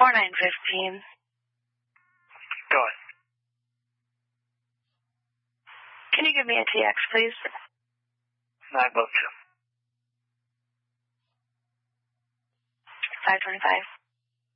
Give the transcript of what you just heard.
4915. Go ahead. Can you give me a TX, please? 912. 525.